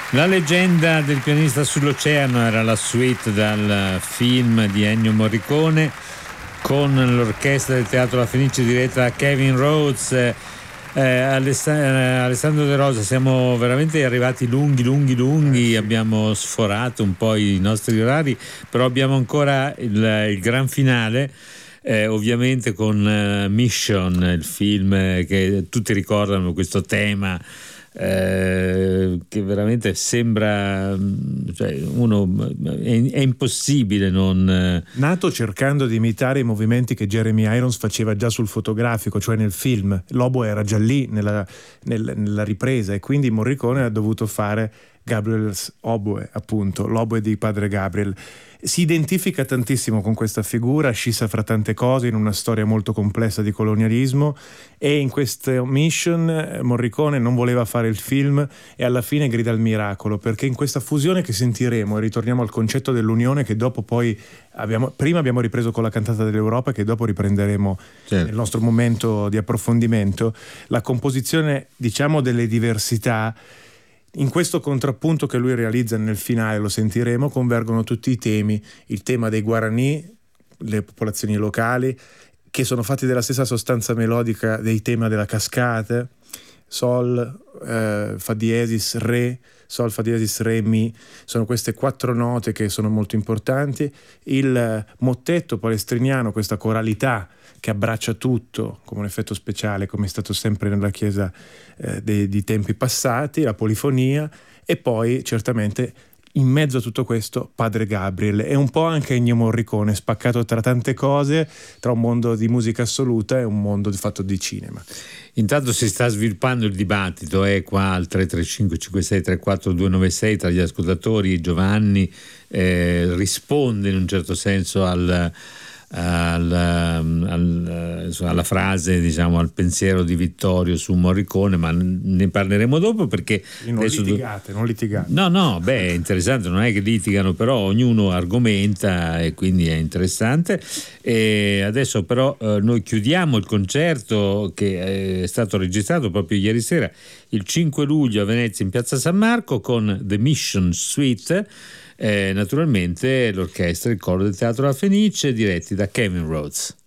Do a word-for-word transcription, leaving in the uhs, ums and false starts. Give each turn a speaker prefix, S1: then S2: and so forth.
S1: La leggenda del pianista sull'oceano era la suite dal film di Ennio Morricone con l'orchestra del Teatro La Fenice diretta da Kevin Rhodes. eh, Aless- eh, Alessandro De Rosa, siamo veramente arrivati lunghi lunghi lunghi, eh, sì. Abbiamo sforato un po' i nostri orari, però abbiamo ancora il, il gran finale. Eh, ovviamente con uh, Mission, il film eh, che tutti ricordano, questo tema eh, che veramente sembra, cioè, uno è, è impossibile non...
S2: Nato cercando di imitare i movimenti che Jeremy Irons faceva già sul fotografico, cioè nel film. L'oboe era già lì nella, nel, nella ripresa, e quindi Morricone ha dovuto fare Gabriel's Oboe, appunto, l'oboe di padre Gabriel. Si identifica tantissimo con questa figura, scissa fra tante cose in una storia molto complessa di colonialismo, e in questa Mission Morricone non voleva fare il film e alla fine grida al miracolo, perché in questa fusione che sentiremo, e ritorniamo al concetto dell'unione che dopo poi abbiamo, prima abbiamo ripreso con la cantata dell'Europa, che dopo riprenderemo, certo, nel nostro momento di approfondimento, la composizione, diciamo, delle diversità. In questo contrappunto che lui realizza nel finale, lo sentiremo, convergono tutti i temi: il tema dei Guarani, le popolazioni locali, che sono fatti della stessa sostanza melodica dei tema della cascata, sol, eh, fa diesis, re, sol, fa diesis, re, mi. Sono queste quattro note che sono molto importanti. Il mottetto palestriniano, questa coralità che abbraccia tutto come un effetto speciale, come è stato sempre nella Chiesa eh, dei, di tempi passati, la polifonia, e poi certamente in mezzo a tutto questo padre Gabriel. È un po' anche Ennio Morricone, spaccato tra tante cose, tra un mondo di musica assoluta e un mondo fatto di cinema.
S1: Intanto si sta sviluppando il dibattito, è eh, qua al tre tre cinque cinque sei tre quattro due nove sei tra gli ascoltatori. Giovanni eh, risponde in un certo senso al Al, al, alla frase, diciamo, al pensiero di Vittorio su Morricone, ma ne parleremo dopo, perché
S2: non litigate, non litigate.
S1: No, no, beh, è interessante, non è che litigano, però ognuno argomenta e quindi è interessante. E adesso però eh, noi chiudiamo il concerto che è stato registrato proprio ieri sera, il cinque luglio a Venezia in Piazza San Marco, con The Mission Suite. Eh, naturalmente l'orchestra e il coro del Teatro La Fenice, diretti da Kevin Rhodes.